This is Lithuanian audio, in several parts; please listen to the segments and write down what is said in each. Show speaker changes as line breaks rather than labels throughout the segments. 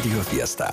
Radio Fiesta.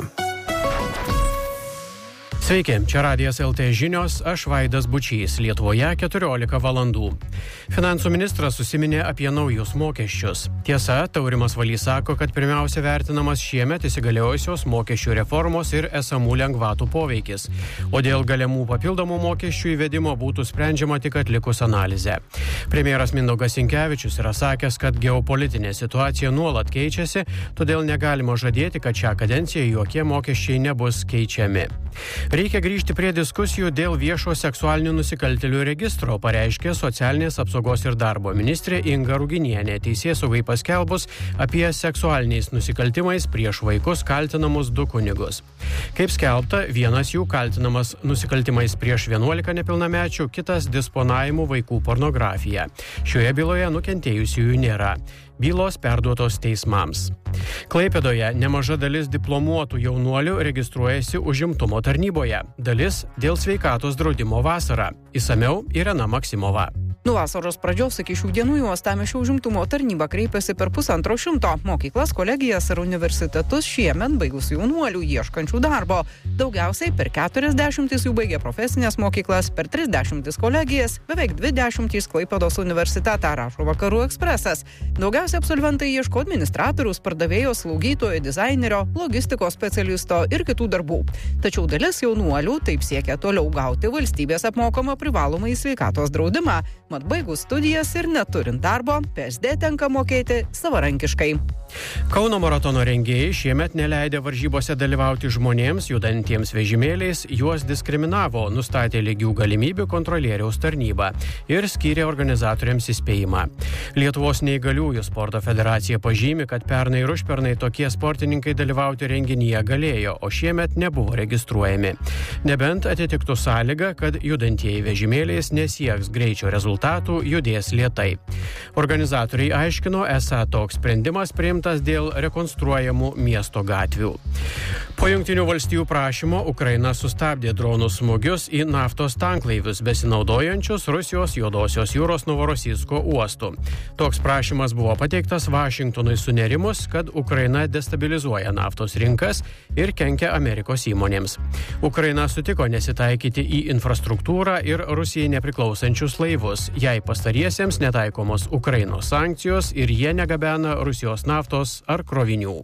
Sveiki, čia Radijas LT žinios, aš Vaidas Bučys, Lietuvoje 14 valandų. Finansų ministras užsiminė apie naujus mokesčius. Tiesa, Taurimas Valys sako, kad pirmiausia vertinamas šiemet įsigaliojusios mokesčių reformos ir esamų lengvatų poveikis, o dėl galimų papildomų mokesčių įvedimo būtų sprendžiama tik atlikus analizę. Premjeras Mindaugas Sinkevičius yra sakęs, kad geopolitinė situacija nuolat keičiasi, todėl negalima žadėti, kad šią kadenciją jokie mokesčiai nebus keičiami. Reikia grįžti prie diskusijų dėl viešo seksualinių nusikaltėlių registro, pareiškė socialinės apsaugos ir darbo ministrė Inga Ruginienė, teisėsaugai paskelbus apie seksualiniais nusikaltimais prieš vaikus kaltinamus 2 kunigus. Kaip skelbta, vienas jų kaltinamas nusikaltimais prieš 11 nepilnamečių, kitas disponavimu vaikų pornografija. Šioje byloje nukentėjusiųjų nėra. Bylos perduotos teismams. Klaipėdoje nemaža dalis diplomuotų jaunuolių registruojasi užimtumo tarnyboje. Dalis dėl sveikatos draudimo vasarą. Išsamiau Irena Maksimova.
Nuo vasaros pradžios iki šių dienų į Uostamiesčio užimtumo tarnybą kreipėsi per 150 mokyklas, kolegijas ir universitetus šiemet baigusių jaunuolių ieškančių darbo. Daugiausiai per 40 jų baigė profesinės mokyklas, per 30 kolegijas, beveik 20 Klaipėdos universitetą, rašo Vakarų Ekspresas. Daugiausiai absolventai ieško administratoriaus, pardavėjo, slaugytojo, dizainerio, logistikos specialisto ir kitų darbų. Tačiau dalis jaunuolių taip siekia toliau gauti valstybės apmokamą privalomąjį sveikatos draudimą. Mat baigus studijas ir neturint darbo, PSD tenka mokėti savarankiškai.
Kauno maratono rengėjai šiemet neleidę varžybose dalyvauti žmonėms judantiems vežimėliais, juos diskriminavo, nustatė lygių galimybių kontrolieriaus tarnybą ir skyrė organizatoriams įspėjimą. Lietuvos neįgaliųjų sporto federacija pažymi, kad pernai ir užpernai tokie sportininkai dalyvauti renginyje galėjo, o šiemet nebuvo registruojami. Nebent atitiktų sąlygą, kad judantieji vežimėliais nesieks greičio rezultatų, judės lėtai. Organizatoriai aiškino, esą toks sprendimas priimtas dėl rekonstruojamų miesto gatvių. Po Jungtinių valstijų prašymo Ukraina sustabdė dronų smūgius į naftos tanklaivius besinaudojančius Rusijos Juodosios jūros Novorosijsko uostų. Toks prašymas buvo pateiktas Vašingtonui sunerimus, kad Ukraina destabilizuoja naftos rinkas ir kenkia Amerikos įmonėms. Ukraina sutiko nesitaikyti į infrastruktūrą ir Rusijai nepriklausančius laivus, jei pastariesiems netaikomos Ukrainos sankcijos ir jie negabena Rusijos naftos ar krovinių.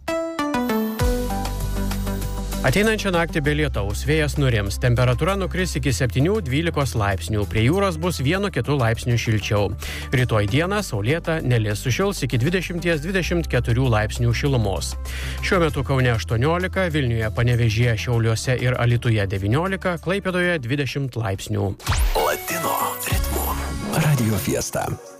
Ateinančią naktį be lietaus, vėjas nurims, temperatūra nukris iki 7-12 laipsnių, prie jūros bus 1-2 laipsnių šilčiau. Rytoj dieną saulėta, nelis sušils iki 20-24 laipsnių šilumos. Šiuo metu Kaune 18, Vilniuje, Panevėžyje, Šiauliuose ir Alytuje 19, Klaipėdoje 20 laipsnių.
Latino ritmu. Radio Fiesta.